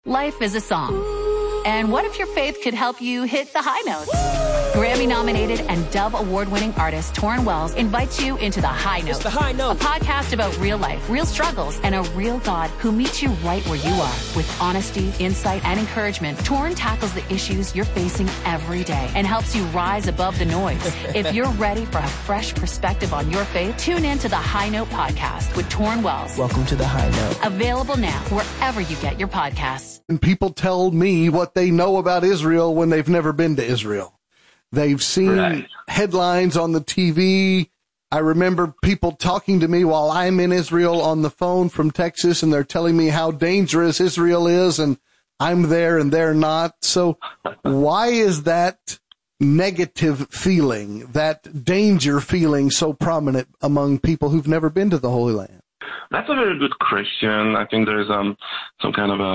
Life is a song. And what if your faith could help you hit the high notes? Grammy-nominated and Dove Award-winning artist Torrin Wells invites you into The High Note. It's The High Note. A podcast about real life, real struggles, and a real God who meets you right where you are. With honesty, insight, and encouragement, Torrin tackles the issues you're facing every day and helps you rise above the noise. If you're ready for a fresh perspective on your faith, tune in to The High Note podcast with Torrin Wells. Welcome to The High Note. Available now wherever you get your podcasts. And people tell me what they know about Israel when they've never been to Israel. They've seen headlines on the TV. I remember people talking to me while I'm in Israel on the phone from Texas, and they're telling me how dangerous Israel is, and I'm there and they're not. So why is that negative feeling, that danger feeling so prominent among people who've never been to the Holy Land? That's a very good question. I think there's some kind of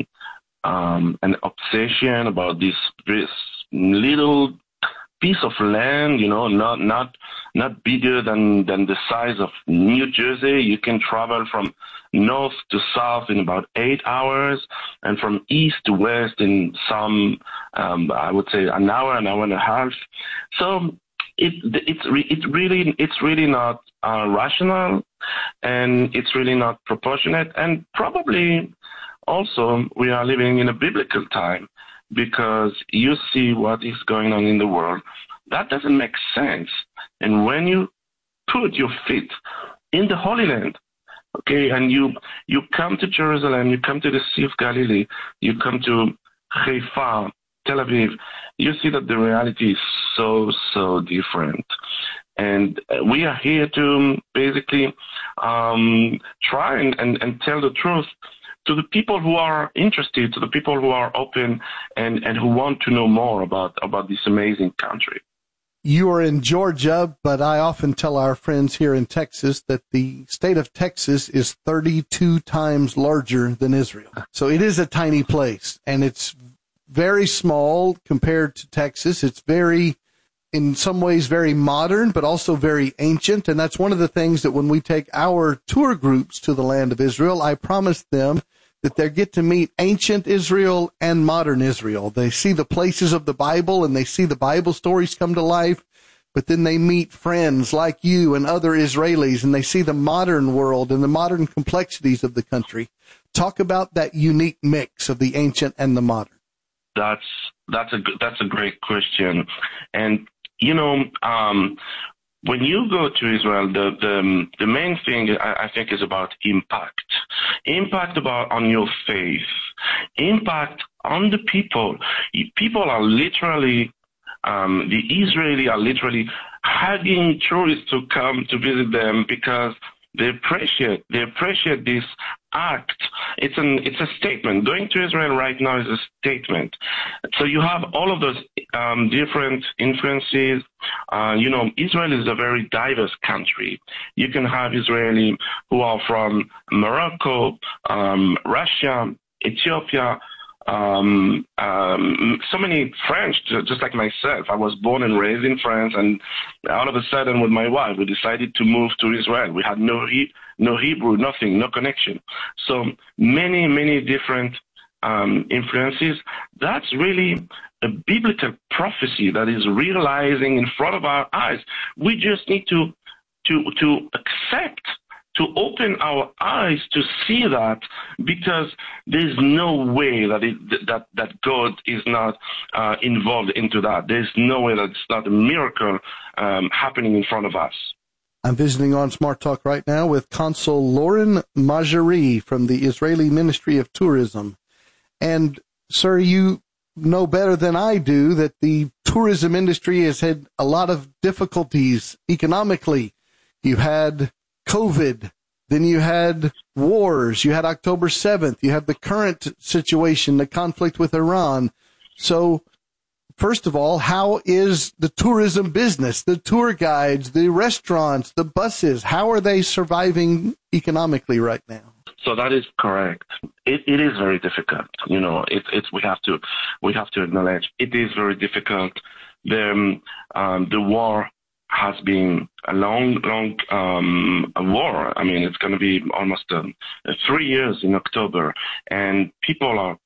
an obsession about this little piece of land, you know, not bigger than the size of New Jersey. You can travel from north to south in about 8 hours, and from east to west in some, I would say, an hour and a half. So it's really not rational, and it's really not proportionate, and probably also we are living in a biblical time, because you see what is going on in the world. That doesn't make sense. And when you put your feet in the Holy Land, okay, and you come to Jerusalem, you come to the Sea of Galilee, you come to Haifa, Tel Aviv, you see that the reality is so different. And we are here to basically try and tell the truth to the people who are interested, to the people who are open and who want to know more about this amazing country. You are in Georgia, but I often tell our friends here in Texas that the state of Texas is 32 times larger than Israel. So it is a tiny place, and it's very small compared to Texas. It's in some ways very modern, but also very ancient. And that's one of the things that when we take our tour groups to the land of Israel, I promise them that they get to meet ancient Israel and modern Israel. They see the places of the Bible and they see the Bible stories come to life, but then they meet friends like you and other Israelis, and they see the modern world and the modern complexities of the country. Talk about that unique mix of the ancient and the modern. That's a great question. And, you know, when you go to Israel, the main thing I think is about impact on your faith, impact on the people. People are literally, the Israelis are literally hugging tourists to come to visit them because they appreciate this act. It's a statement. Going to Israel right now is a statement. So you have all of those different influences. You know, Israel is a very diverse country. You can have Israelis who are from Morocco, Russia, Ethiopia, so many French, just like myself. I was born and raised in France, and all of a sudden with my wife, we decided to move to Israel. We had no Hebrew, nothing, no connection. So many different influences. That's really a biblical prophecy that is realizing in front of our eyes. We just need to accept, to open our eyes to see that, because there's no way that God is not involved into that. There's no way that it's not a miracle happening in front of us. I'm visiting on Smart Talk right now with Consul Lauren Majari from the Israeli Ministry of Tourism. And, sir, you know better than I do that the tourism industry has had a lot of difficulties economically. You had COVID, then you had wars, you had October 7th, you have the current situation, the conflict with Iran. So, first of all, how is the tourism business, the tour guides, the restaurants, the buses, how are they surviving economically right now? So that is correct. It is very difficult. You know, we have to acknowledge it is very difficult. The war has been a long war. I mean, it's going to be almost 3 years in October, and people are